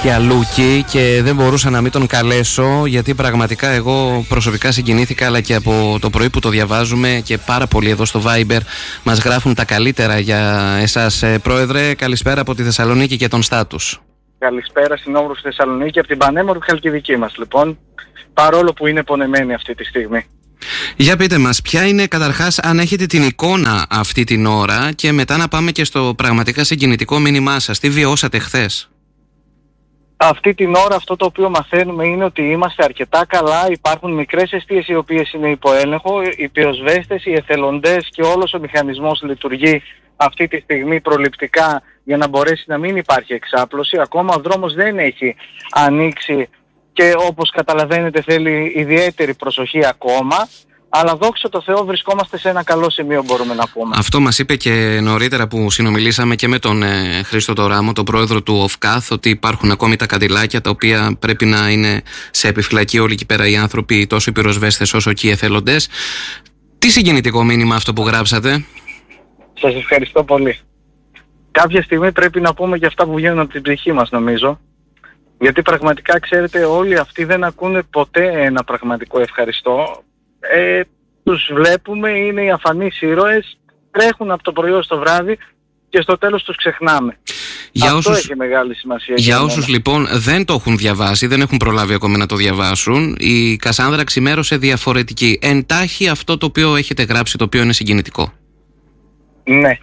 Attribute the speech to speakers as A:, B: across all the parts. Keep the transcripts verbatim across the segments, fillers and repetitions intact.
A: Τσιαλούκη και δεν μπορούσα να μην τον καλέσω, γιατί πραγματικά εγώ προσωπικά συγκινήθηκα, αλλά και από το πρωί που το διαβάζουμε και πάρα πολλοί εδώ στο Viber μας γράφουν τα καλύτερα για εσάς. Πρόεδρε, καλησπέρα από τη Θεσσαλονίκη και τον Στάτους.
B: Καλησπέρα στην όμορφη Θεσσαλονίκη, από την πανέμορφη Χαλκιδική μας λοιπόν, παρόλο που είναι πονεμένη αυτή τη στιγμή.
A: Για πείτε μας, ποια είναι καταρχάς, αν έχετε την εικόνα αυτή την ώρα, και μετά να πάμε και στο πραγματικά συγκινητικό μήνυμά σας. Τι βιώσατε χθες?
B: Αυτή την ώρα αυτό το οποίο μαθαίνουμε είναι ότι είμαστε αρκετά καλά. Υπάρχουν μικρές εστίες οι οποίες είναι υπό έλεγχο. Οι πυροσβέστες, οι εθελοντές και όλος ο μηχανισμός λειτουργεί αυτή τη στιγμή προληπτικά για να μπορέσει να μην υπάρχει εξάπλωση. Ακόμα ο δρόμος δεν έχει ανοίξει και όπως καταλαβαίνετε θέλει ιδιαίτερη προσοχή ακόμα. Αλλά δόξα τω Θεώ βρισκόμαστε σε ένα καλό σημείο, μπορούμε να πούμε.
A: Αυτό μας είπε και νωρίτερα που συνομιλήσαμε και με τον ε, Χρήστο Τωράμο, τον πρόεδρο του ΟΦΚΑΘ, ότι υπάρχουν ακόμη τα καντιλάκια τα οποία πρέπει να είναι σε επιφυλακή όλοι εκεί πέρα οι άνθρωποι, τόσο οι πυροσβέστες όσο και οι εθελοντές. Τι συγκινητικό μήνυμα αυτό που γράψατε?
B: Σας ευχαριστώ πολύ. Κάποια στιγμή πρέπει να πούμε για αυτά που βγαίνουν από την ψυχή μας, νομίζω. Γιατί πραγματικά, ξέρετε, όλοι αυτοί δεν ακούνε ποτέ ένα πραγματικό ευχαριστώ. Ε, τους βλέπουμε, είναι οι αφανείς ήρωες, τρέχουν από το πρωί ως το βράδυ και στο τέλος τους ξεχνάμε.
A: Για
B: Αυτό
A: όσους,
B: έχει μεγάλη σημασία.
A: Για όσους λοιπόν δεν το έχουν διαβάσει, δεν έχουν προλάβει ακόμα να το διαβάσουν, η Κασάνδρα ξημέρωσε διαφορετική. Εντάχει αυτό το οποίο έχετε γράψει, το οποίο είναι συγκινητικό.
B: Ναι.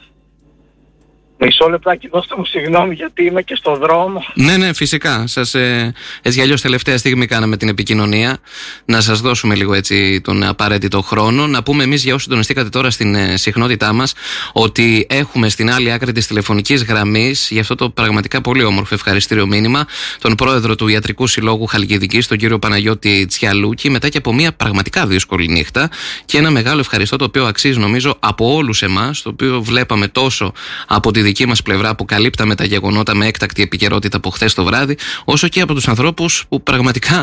B: Μισό λεπτάκι, δώστε μου συγγνώμη γιατί είμαι και στο δρόμο.
A: Ναι, ναι, φυσικά. Σας, ε, έτσι κι αλλιώς τελευταία στιγμή κάναμε την επικοινωνία. Να σας δώσουμε λίγο έτσι τον απαραίτητο χρόνο. Να πούμε εμείς, για όσους συντονιστήκατε τώρα στην ε, συχνότητά μας, ότι έχουμε στην άλλη άκρη της τηλεφωνικής γραμμής, για αυτό το πραγματικά πολύ όμορφο ευχαριστήριο μήνυμα, τον πρόεδρο του Ιατρικού Συλλόγου Χαλκιδικής, τον κύριο Παναγιώτη Τσιαλούκη, μετά και από μια πραγματικά δύσκολη νύχτα. Και ένα μεγάλο ευχαριστώ, το οποίο αξίζει νομίζω από όλους εμάς, το οποίο βλέπαμε τόσο από τη δική μας πλευρά που καλύπταμε τα γεγονότα με έκτακτη επικαιρότητα από χθες το βράδυ, όσο και από τους ανθρώπους που πραγματικά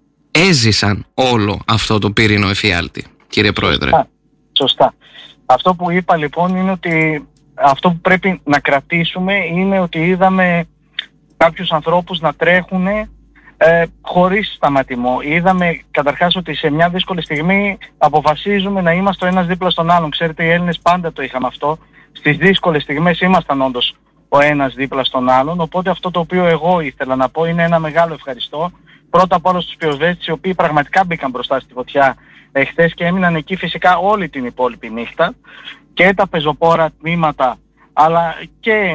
A: έζησαν όλο αυτό το πύρινο εφιάλτη. Κύριε Πρόεδρε.
B: Σωστά. Σωστά. Αυτό που είπα λοιπόν είναι ότι αυτό που πρέπει να κρατήσουμε είναι ότι είδαμε κάποιους ανθρώπους να τρέχουν ε, χωρίς σταματημό. Είδαμε καταρχάς ότι σε μια δύσκολη στιγμή αποφασίζουμε να είμαστε ο ένας δίπλα στον άλλον. Ξέρετε, οι Έλληνες πάντα το είχαμε αυτό. Στις δύσκολες στιγμές ήμασταν όντως ο ένας δίπλα στον άλλον, οπότε αυτό το οποίο εγώ ήθελα να πω είναι ένα μεγάλο ευχαριστώ. Πρώτα απ' όλα στους πυροσβέστες, οι οποίοι πραγματικά μπήκαν μπροστά στη φωτιά εχθές και έμειναν εκεί φυσικά όλη την υπόλοιπη νύχτα, και τα πεζοπόρα τμήματα, αλλά και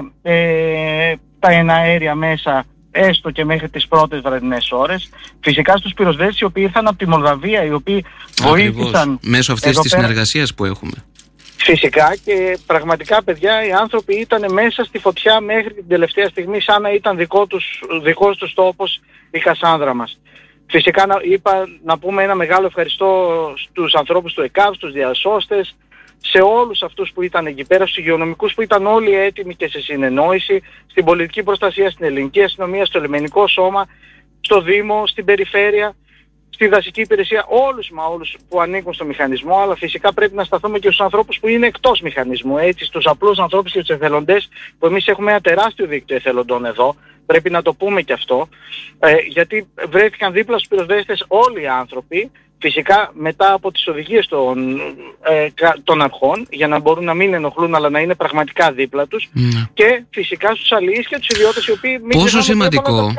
B: ε, τα εναέρια μέσα, έστω και μέχρι τις πρώτες βραδινές ώρες. Φυσικά στους πυροσβέστες οι οποίοι ήρθαν από τη Μολδαβία, οι οποίοι βοήθησαν
A: μέσω αυτής της συνεργασίας που έχουμε.
B: Φυσικά, και πραγματικά παιδιά οι άνθρωποι ήταν μέσα στη φωτιά μέχρι την τελευταία στιγμή, σαν να ήταν δικό τους, δικός τους τόπος η Κασάνδρα μας. Φυσικά να, είπα, να πούμε ένα μεγάλο ευχαριστώ στους ανθρώπους του ΕΚΑΒ, στους διασώστες, σε όλους αυτούς που ήταν εκεί πέρα, στους υγειονομικούς που ήταν όλοι έτοιμοι και σε συνεννόηση, στην πολιτική προστασία, στην ελληνική αστυνομία, στο λιμενικό σώμα, στο Δήμο, στην περιφέρεια, στη δασική υπηρεσία, όλους μα όλους που ανήκουν στο μηχανισμό, αλλά φυσικά πρέπει να σταθούμε και στους ανθρώπους που είναι εκτός μηχανισμού, έτσι, στους απλούς ανθρώπους και τους εθελοντές, που εμείς έχουμε ένα τεράστιο δίκτυο εθελοντών εδώ, πρέπει να το πούμε και αυτό, ε, γιατί βρέθηκαν δίπλα στους πυροσβέστες όλοι οι άνθρωποι, φυσικά μετά από τις οδηγίες των, ε, των αρχών, για να μπορούν να μην ενοχλούν αλλά να είναι πραγματικά δίπλα τους, mm. και φυσικά στους αλληλείς και τους ιδιώτες οι οποίοι μην
A: πόσο σημαντικό.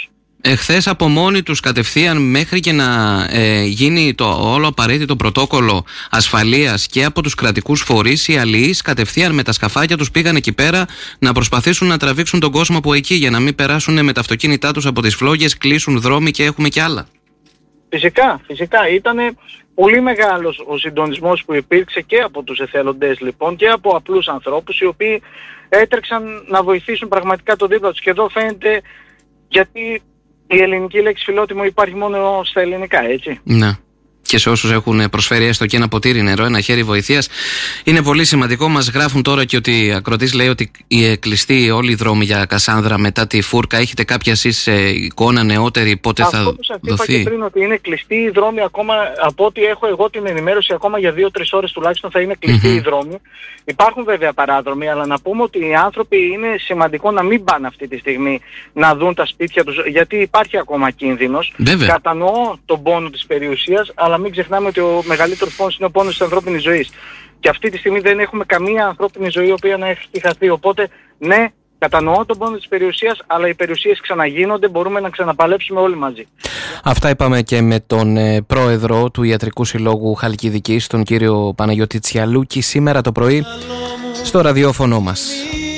A: Εχθές από μόνοι τους κατευθείαν, μέχρι και να ε, γίνει το όλο απαραίτητο πρωτόκολλο ασφαλείας και από τους κρατικούς φορείς, οι αλληλείς κατευθείαν με τα σκαφάκια τους πήγαν εκεί πέρα να προσπαθήσουν να τραβήξουν τον κόσμο από εκεί, για να μην περάσουν με τα αυτοκίνητά τους από τις φλόγες, κλείσουν δρόμοι και έχουμε και άλλα.
B: Φυσικά, φυσικά. Ήταν πολύ μεγάλος ο συντονισμός που υπήρξε και από τους εθελοντές λοιπόν και από απλούς ανθρώπους, οι οποίοι έτρεξαν να βοηθήσουν πραγματικά τον δίπλα τους. Και εδώ φαίνεται, γιατί η ελληνική λέξη φιλότιμο υπάρχει μόνο στα ελληνικά, έτσι.
A: Ναι. και σε όσους έχουν προσφέρει έστω και ένα ποτήρι νερό, ένα χέρι βοηθείας. Είναι πολύ σημαντικό. Μας γράφουν τώρα και ότι ακροτής λέει ότι η κλειστή όλοι οι δρόμοι για Κασάνδρα μετά τη φούρκα. Έχετε κάποια εσείς εικόνα νεότερη πότε
B: αυτό
A: θα
B: που σας
A: δοθεί?
B: είπα και πριν, ότι είναι κλειστοί οι δρόμοι ακόμα, από ό,τι έχω εγώ την ενημέρωση, ακόμα για δύο τρεις ώρες τουλάχιστον θα είναι κλειστοί mm-hmm. οι δρόμοι. Υπάρχουν βέβαια παράδρομοι, αλλά να πούμε ότι οι άνθρωποι είναι σημαντικό να μην πάνε αυτή τη στιγμή να δουν τα σπίτια τους, γιατί υπάρχει ακόμα κίνδυνος.
A: Βέβαια.
B: Κατανοώ τον πόνο της περιουσίας, αλλά μην ξεχνάμε ότι ο μεγαλύτερος πόνος είναι ο πόνος της ανθρώπινης ζωής. Και αυτή τη στιγμή δεν έχουμε καμία ανθρώπινη ζωή η οποία να έχει χαθεί. Οπότε, ναι, κατανοώ τον πόνο της περιουσίας, αλλά οι περιουσίες ξαναγίνονται, μπορούμε να ξαναπαλέψουμε όλοι μαζί.
A: Αυτά είπαμε και με τον ε, πρόεδρο του Ιατρικού Συλλόγου Χαλκιδικής, τον κύριο Παναγιώτη Τσιαλούκη, σήμερα το πρωί στο ραδιόφωνο μας.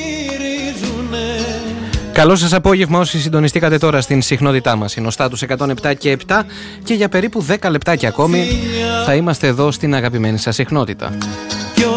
A: Καλό σας απόγευμα όσοι συντονιστήκατε τώρα στην συχνότητά μας. Είναι ο Στάτους εκατόν επτά και επτά και για περίπου δέκα λεπτάκια ακόμη θα είμαστε εδώ στην αγαπημένη σας συχνότητα.